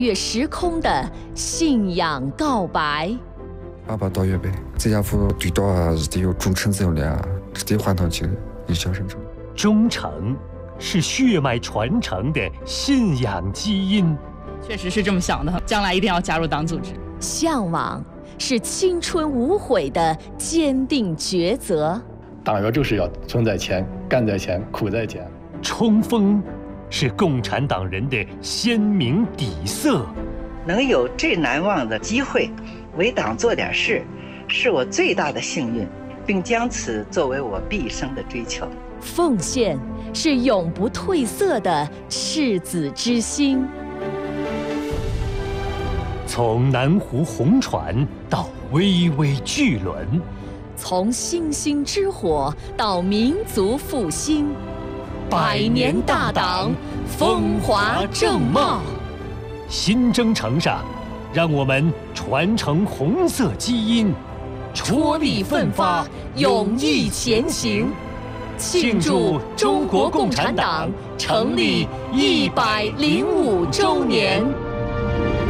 越时空的信仰告白。 28到月呗，这家伙对到啊是得有忠诚这种的啊，是得换上去有小生成。 忠诚是血脉传承的信仰基因。 确实是这么想的，将来一定要加入党组织。 向往是青春无悔的坚定抉择。 党员就是要存在前，干在前，苦在前。 冲锋是共产党人的鲜明底色。 能有这难忘的机会为党做点事，是我最大的幸运，并将此作为我毕生的追求。 奉献是永不褪色的赤子之心。 从南湖红船到巍巍巨轮， 从星星之火到民族复兴，100年大党风华正茂。 新征程上，让我们传承红色基因， 踔厉奋发，勇毅前行，庆祝中国共产党成立105周年。